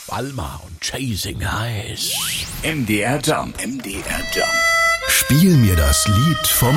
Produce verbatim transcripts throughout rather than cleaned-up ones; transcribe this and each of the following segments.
Alma und Chasing Highs. M D R Jump. M D R Jump. Spiel mir das Lied vom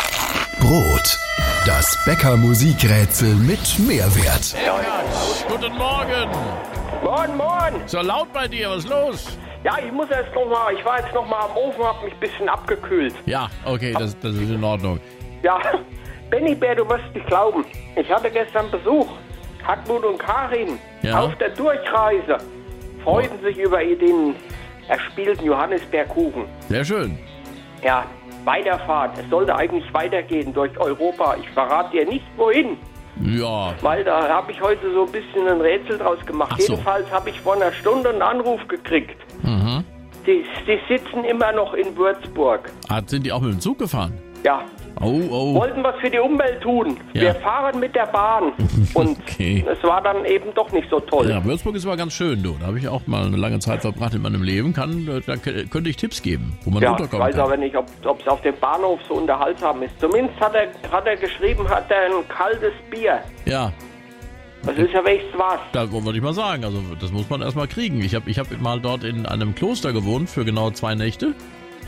Brot. Das Bäcker-Musikrätsel mit Mehrwert. Guten Morgen. Moin, moin. So laut bei dir, was ist los? Ja, ich muss erst noch mal, ich war jetzt noch mal am Ofen, hab mich ein bisschen abgekühlt. Ja, okay, das, das ist in Ordnung. Ja, Benny Bär, du wirst nicht glauben. Ich hatte gestern Besuch. Hartmut und Karin Ja. auf der Durchreise freuten sich über den erspielten Johannisbeerkuchen. Sehr schön. Ja, Weiterfahrt. Es sollte eigentlich weitergehen durch Europa. Ich verrate dir nicht, wohin. Ja, Weil da habe ich heute so ein bisschen ein Rätsel draus gemacht. Ach so. Jedenfalls habe ich vor einer Stunde einen Anruf gekriegt. mhm. Die, die sitzen immer noch in Würzburg. Ah, sind die auch mit dem Zug gefahren? Ja, Oh, oh. wollten was für die Umwelt tun. Ja. Wir fahren mit der Bahn. Und Okay. es war dann eben doch nicht so toll. Ja, Würzburg ist aber ganz schön, du. Da habe ich auch mal eine lange Zeit verbracht in meinem Leben. Kann, da k- könnte ich Tipps geben, wo man Ja, ich unterkommen weiß kann. aber nicht, ob es auf dem Bahnhof so unterhaltsam ist. Zumindest hat er, hat er geschrieben, hat er ein kaltes Bier. Ja, Das ist ja wenigstens was. da wollte ich mal sagen. Also das muss man erstmal kriegen. Ich habe ich hab mal dort in einem Kloster gewohnt für genau zwei Nächte.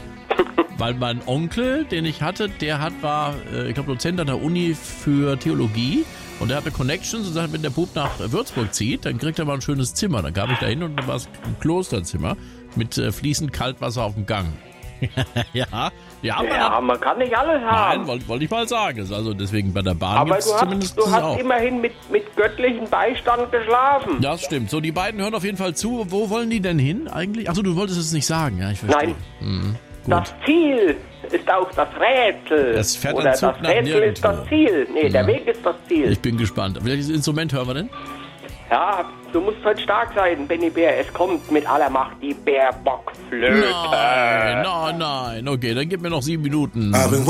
Weil mein Onkel, den ich hatte, der hat war, äh, ich glaube, Dozent an der Uni für Theologie. Und der hatte Connections und sagt, wenn der Bub nach Würzburg zieht, dann kriegt er mal ein schönes Zimmer. Dann kam ich da hin und dann war es ein Klosterzimmer mit äh, fließend Kaltwasser auf dem Gang. ja, ja, aber Ja, man kann nicht alles nein, haben. wollte wollt ich mal sagen. Das ist also deswegen bei der Bahn Aber gibt es du zumindest hast, du das hast auch. immerhin mit, mit göttlichem Beistand geschlafen. Das stimmt. So, die beiden hören auf jeden Fall zu. Wo wollen die denn hin eigentlich? Achso, du wolltest es nicht sagen. Ja, ich verstehe. Nein. Mhm, gut. Das Ziel ist auch das Rätsel. Das fährt ein Oder Zug das nach Rätsel ist nirgendwo. das Ziel. Nee, der Weg ist das Ziel. Ich bin gespannt. Welches Instrument hören wir denn? Ja, du musst heute stark sein, Benny Bär. Es kommt mit aller Macht die Bärbockflöte. Nein, nein, nein. Okay, dann gib mir noch sieben Minuten. Aber